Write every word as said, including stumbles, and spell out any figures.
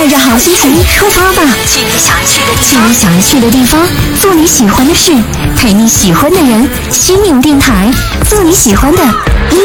带着好心情出发吧， 去你想去的地去方你想去的地方，做你喜欢的事，陪你喜欢的人。心灵电台，做你喜欢的。